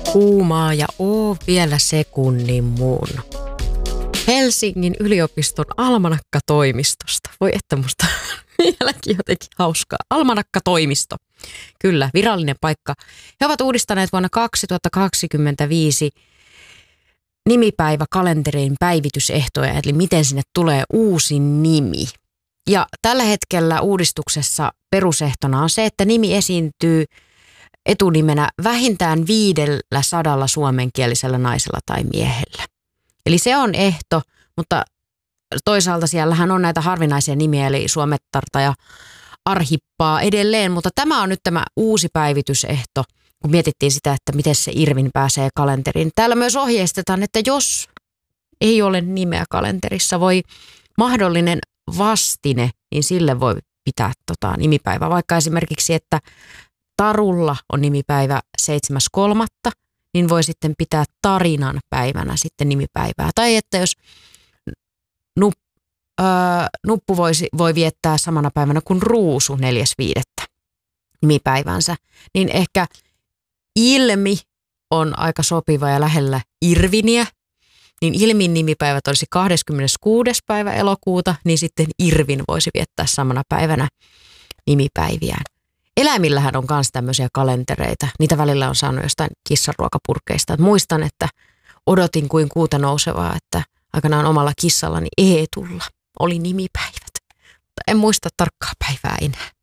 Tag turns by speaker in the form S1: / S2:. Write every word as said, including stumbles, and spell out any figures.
S1: kuumaa ja oo vielä sekunnin muun. Helsingin yliopiston almanakkatoimistosta. Voi että musta vieläkin jotenkin hauskaa. Almanakkatoimisto. Kyllä, virallinen paikka. He ovat uudistaneet vuonna kaksituhattakaksikymmentäviisi nimipäiväkalenterin päivitysehtoja, eli miten sinne tulee uusi nimi. Ja tällä hetkellä uudistuksessa perusehtona on se, että nimi esiintyy etunimenä vähintään viidellä sadalla suomenkielisellä naisella tai miehellä. Eli se on ehto, mutta toisaalta siellähän on näitä harvinaisia nimiä, eli Suomettarta ja Arhippaa edelleen, mutta tämä on nyt tämä uusi päivitysehto, kun mietittiin sitä, että miten se Irvin pääsee kalenteriin. Täällä myös ohjeistetaan, että jos ei ole nimeä kalenterissa, voi mahdollinen vastine, niin sille voi pitää tota nimipäivä. Vaikka esimerkiksi, että Tarulla on nimipäivä seitsemäs kolmatta, niin voi sitten pitää tarinan päivänä sitten nimipäivää. Tai että jos nup, ää, Nuppu voisi, voi viettää samana päivänä kuin Ruusu neljäs viidettä nimipäivänsä, niin ehkä Ilmi on aika sopiva ja lähellä Irviniä, niin Ilmin nimipäivät olisi kahdeskymmeneskuudes päivä elokuuta, niin sitten Irvin voisi viettää samana päivänä nimipäiviään. Eläimillähän on myös tämmöisiä kalentereita. Niitä välillä on saanut jostain kissanruokapurkeista. Muistan, että odotin kuin kuuta nousevaa, että aikanaan omalla kissallani Eetulla oli nimipäivät. Mutta en muista tarkkaa päivää enää.